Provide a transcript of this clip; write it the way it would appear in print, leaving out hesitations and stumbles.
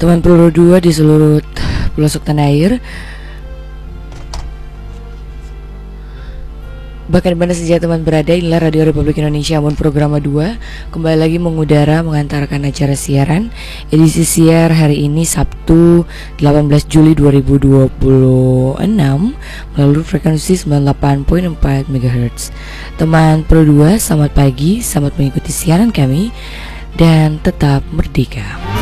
Teman Pro 2 di seluruh pelosok tanah air, bahkan mana saja teman berada, inilah Radio Republik Indonesia Ambon Programa 2 kembali lagi mengudara mengantarkan acara siaran edisi siar hari ini Sabtu 18 Juli 2026 melalui frekuensi 98.4 MHz. Teman Pro 2, selamat pagi, selamat mengikuti siaran kami dan tetap merdeka.